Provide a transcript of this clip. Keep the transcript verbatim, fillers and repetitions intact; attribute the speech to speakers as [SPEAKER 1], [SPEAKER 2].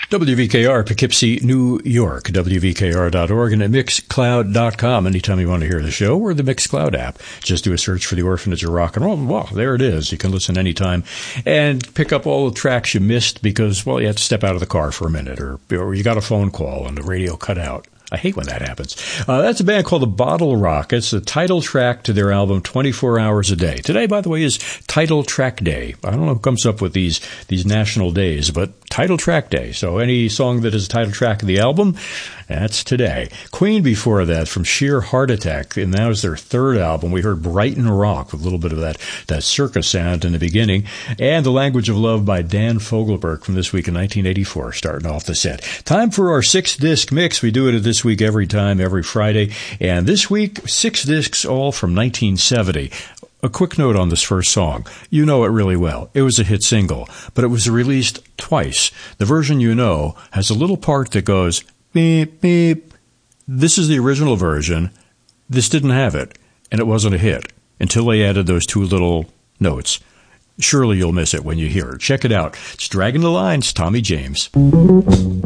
[SPEAKER 1] W V K R, Poughkeepsie, New York, W V K R dot org, and at Mixcloud dot com. Anytime you want to hear the show or the Mixcloud app, just do a search for the Orphanage of Rock and Roll. Well, there it is. You can listen anytime and pick up all the tracks you missed because, well, you had to step out of the car for a minute or, or you got a phone call and the radio cut out. I hate when that happens. Uh, that's a band called the Bottle Rockets, the title track to their album twenty-four hours a day. Today, by the way, is Title Track Day. I don't know who comes up with these these national days, but Title Track Day. So any song that is a title track of the album, that's today. Queen before that from Sheer Heart Attack, and that was their third album. We heard Brighton Rock with a little bit of that, that circus sound in the beginning, and The Language of Love by Dan Fogelberg from this week in nineteen eighty-four, starting off the set. Time for our six-disc mix. We do it this week every time, every Friday, and this week, six discs all from nineteen seventy. A quick note on this first song. You know it really well. It was a hit single, but it was released twice. The version you know has a little part that goes beep, beep. This is the original version. This didn't have it, and it wasn't a hit until they added those two little notes. Surely you'll miss it when you hear it. Check it out. It's Dragging the Lines, Tommy James.